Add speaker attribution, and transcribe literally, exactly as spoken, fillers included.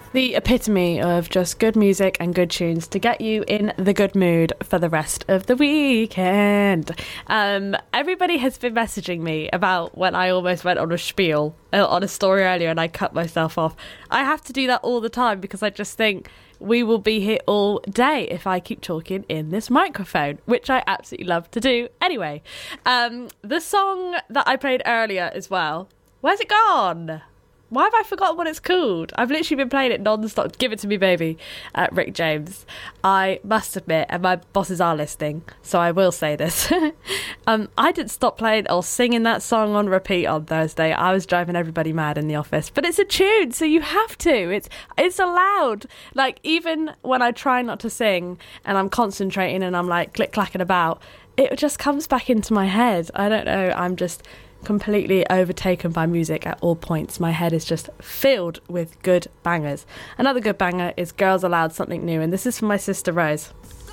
Speaker 1: The epitome of just good music and good tunes to get you in the good mood for the rest of the weekend. Um, everybody has been messaging me about when I almost went on a spiel uh, on a story earlier and I cut myself off. I have to do that all the time because I just think we will be here all day if I keep talking in this microphone, which I absolutely love to do anyway. Um, the song that I played earlier as well, where's it gone? Why have I forgotten what it's called? I've literally been playing it non-stop. Give It To Me Baby, uh, Rick James. I must admit, and my bosses are listening, so I will say this. um, I didn't stop playing or singing that song on repeat on Thursday. I was driving everybody mad in the office. But it's a tune, so you have to. It's it's allowed. Like, even when I try not to sing and I'm concentrating and I'm like click-clacking about, it just comes back into my head. I don't know, I'm just completely overtaken by music at all points. My head is just filled with good bangers. Another good banger is Girls Aloud Something New, and this is for my sister Rose.